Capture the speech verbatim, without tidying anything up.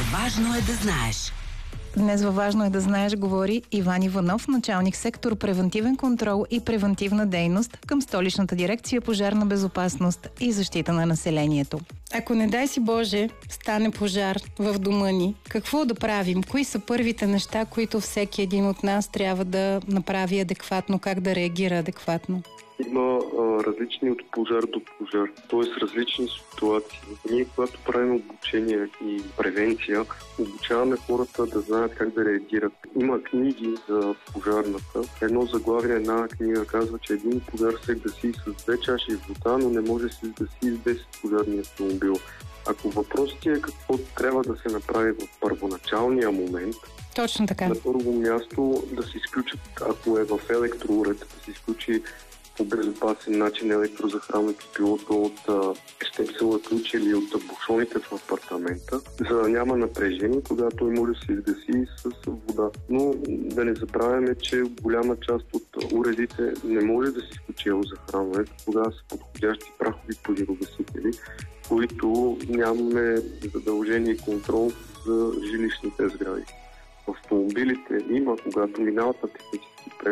Важно е да знаеш. Днес във Важно е да знаеш говори Иван Иванов, началник сектор превентивен контрол и превентивна дейност към Столичната дирекция пожарна безопасност и защита на населението. Ако не дай си Боже стане пожар в дома ни, какво да правим? Кои са първите неща, които всеки един от нас трябва да направи адекватно, как да реагира адекватно? Има а, различни от пожар до пожар, т.е. различни ситуации. Ние, когато правим обучение и превенция, обучаваме хората да знаят как да реагират. Има книги за пожарната. Едно заглавие, една книга казва, че един пожар се гаси с две чаши вода, но не може да се гаси с десет пожарни автомобила. Ако въпросът е какво трябва да се направи в първоначалния момент, точно така. На първо място да се изключат, ако е в електроуред, да се изключи по безопасен начин електрозахранването, било то от щепсела ключ или от бушоните в апартамента, за да няма напрежение, когато той може да се изгаси с вода. Но да не забравяме, че голяма част от уредите не може да се изключи електрозахранването, тогава са подходящи прахови пожарогасители, които нямаме задължение и контрол за жилищните сгради. В автомобилите има, когато минават на технически